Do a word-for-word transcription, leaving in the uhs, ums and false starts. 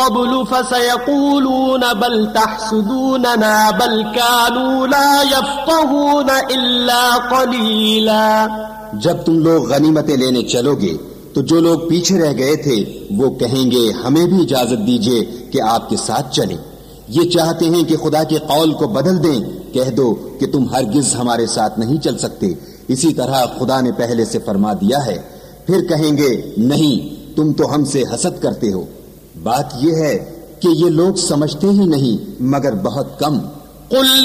क़ब्लु फ़सयक़ूलून बल तहसुदूनना बल कानू ला यफ़क़हून इल्ला क़लीला। जब तुम लोग गनीमतें लेने चलोगे तो जो लोग पीछे रह गए थे वो कहेंगे हमें भी इजाजत दीजिए कि आपके साथ चलें। ये चाहते हैं कि खुदा के कौल को बदल दें। कह दो कि तुम हरगिज हमारे साथ नहीं चल सकते, इसी तरह खुदा ने पहले से फरमा दिया है। फिर कहेंगे नहीं, तुम तो हमसे हसद करते हो। बात यह है कि ये लोग समझते ही नहीं मगर बहुत कम।